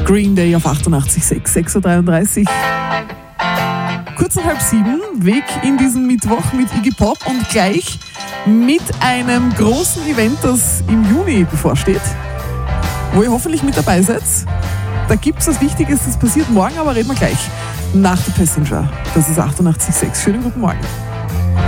Green Day auf 88,6, 6.33 Uhr. Kurz nach 6:30, Weg in diesen Mittwoch mit Iggy Pop und gleich mit einem großen Event, das im Juni bevorsteht, wo ihr hoffentlich mit dabei seid. Da gibt es was Wichtiges, das passiert morgen, aber reden wir gleich nach The Passenger. Das ist 88,6. Schönen guten Morgen.